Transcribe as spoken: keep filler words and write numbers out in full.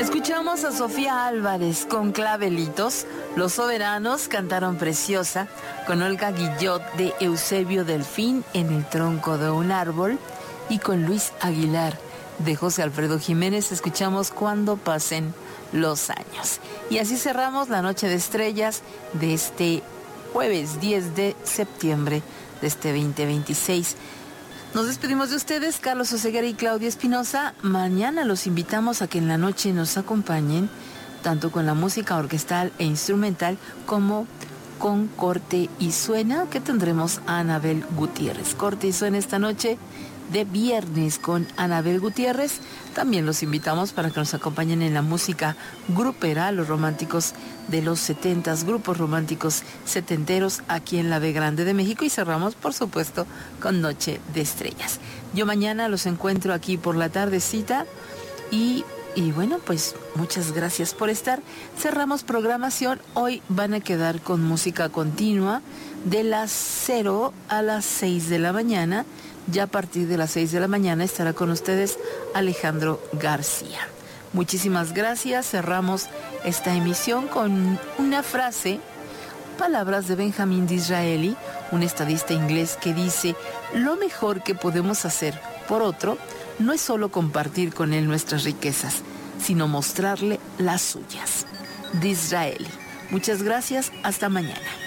Escuchamos a Sofía Álvarez con Clavelitos. Los Soberanos cantaron Preciosa con Olga Guillot de Eusebio Delfín en el tronco de un árbol. Y con Luis Aguilar de José Alfredo Jiménez escuchamos Cuando pasen los años. Y así cerramos la noche de estrellas de este jueves diez de septiembre de este veinte veintiséis. Nos despedimos de ustedes, Carlos Oseguera y Claudia Espinosa. Mañana los invitamos a que en la noche nos acompañen tanto con la música orquestal e instrumental como con Corte y Suena, que tendremos a Anabel Gutiérrez. Corte y Suena esta noche de viernes con Anabel Gutiérrez. También los invitamos para que nos acompañen en la música grupera, los románticos de los setentas, grupos románticos setenteros aquí en la B Grande de México. Y cerramos, por supuesto, con Noche de Estrellas. Yo mañana los encuentro aquí por la tardecita y... Y bueno, pues muchas gracias por estar. Cerramos programación. Hoy van a quedar con música continua de las cero a las seis de la mañana. Ya a partir de las seis de la mañana estará con ustedes Alejandro García. Muchísimas gracias. Cerramos esta emisión con una frase, palabras de Benjamin Disraeli, un estadista inglés que dice: lo mejor que podemos hacer por otro no es solo compartir con él nuestras riquezas, sino mostrarle las suyas. Disraeli. Muchas gracias. Hasta mañana.